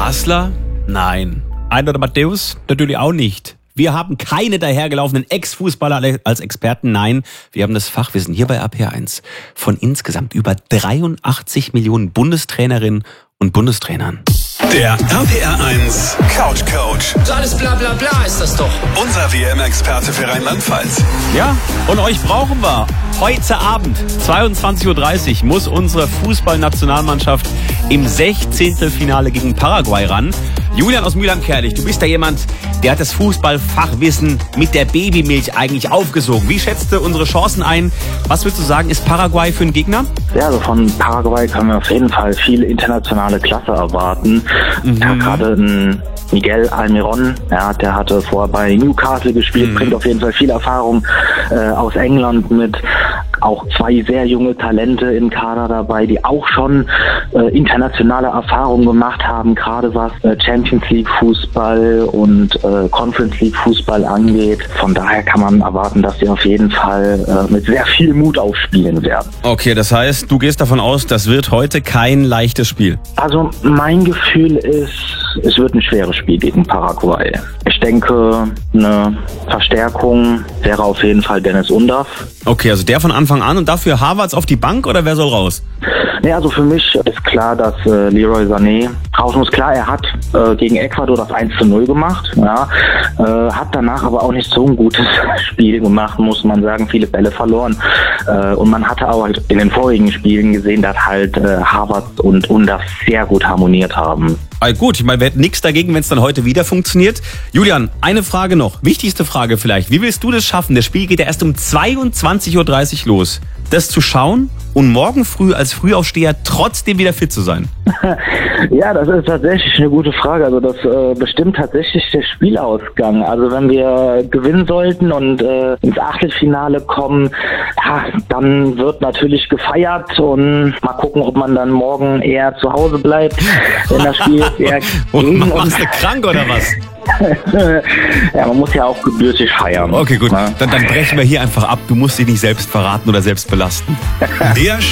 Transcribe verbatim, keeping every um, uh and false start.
Basler? Nein. Einar Matthäus? Natürlich auch nicht. Wir haben keine dahergelaufenen Ex-Fußballer als Experten. Nein, wir haben das Fachwissen hier bei R P R eins von insgesamt über dreiundachtzig Millionen Bundestrainerinnen und Bundestrainern. Der R P R eins Couch Coach. So alles bla bla bla ist das doch. Unser W M-Experte für Rheinland-Pfalz. Ja, und euch brauchen wir. Heute Abend, zweiundzwanzig Uhr dreißig, muss unsere Fußballnationalmannschaft im Sechzehntelfinale gegen Paraguay ran. Julian aus Mülheim-Kärlich, du bist ja jemand, der hat das Fußballfachwissen mit der Babymilch eigentlich aufgesogen. Wie schätzt du unsere Chancen ein? Was würdest du sagen, ist Paraguay für einen Gegner? Ja, also von Paraguay können wir auf jeden Fall viel internationale Klasse erwarten. Mhm. Ja, gerade ein Miguel Almiron, ja, der hatte vorher bei Newcastle gespielt, mhm. bringt auf jeden Fall viel Erfahrung äh, aus England mit. Auch zwei sehr junge Talente im Kader dabei, die auch schon äh, internationale Erfahrungen gemacht haben, gerade was äh, Champions League Fußball und äh, Conference League Fußball angeht. Von daher kann man erwarten, dass sie auf jeden Fall äh, mit sehr viel Mut aufspielen werden. Okay, das heißt, du gehst davon aus, das wird heute kein leichtes Spiel. Also mein Gefühl ist, es wird ein schweres Spiel gegen Paraguay. Ich denke, eine Verstärkung wäre auf jeden Fall Dennis Undaff. Okay, also der von Anfang an und dafür Havertz auf die Bank oder wer soll raus? Ja, also für mich ist klar, dass äh, Leroy Sané raus muss. Klar, er hat äh, gegen Ecuador das eins zu null gemacht, ja, äh, hat danach aber auch nicht so ein gutes Spiel gemacht, muss man sagen, viele Bälle verloren. Äh, und man hatte auch in den vorigen Spielen gesehen, dass halt äh, Havertz und Undaff sehr gut harmoniert haben. Ah, gut, ich meine, wir hätten nichts dagegen, wenn es dann heute wieder funktioniert. Julian, eine Frage noch, wichtigste Frage vielleicht. Wie willst du das schaffen? Das Spiel geht ja erst um zweiundzwanzig Uhr dreißig los. Das zu schauen und morgen früh als Frühaufsteher trotzdem wieder fit zu sein? Ja, das ist tatsächlich eine gute Frage. Also das äh, bestimmt tatsächlich der Spielausgang. Also wenn wir gewinnen sollten und äh, ins Achtelfinale kommen, ja, dann wird natürlich gefeiert und mal gucken, ob man dann morgen eher zu Hause bleibt, wenn das Spiel jetzt eher gegen und machst du krank oder was? Ja, man muss ja auch gebürtig feiern. Okay, gut. Dann, dann brechen wir hier einfach ab. Du musst dich nicht selbst verraten oder selbst belasten. Der